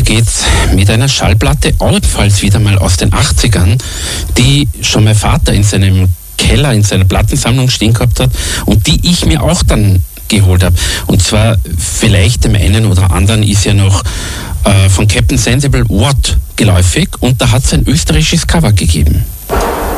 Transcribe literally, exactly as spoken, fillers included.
geht's mit einer Schallplatte, ebenfalls wieder mal aus den achtzigern, die schon mein Vater in seinem Keller, in seiner Plattensammlung stehen gehabt hat und die ich mir auch dann geholt habe. Und zwar, vielleicht dem einen oder anderen ist ja noch äh, von Captain Sensible What geläufig und da hat es ein österreichisches Cover gegeben.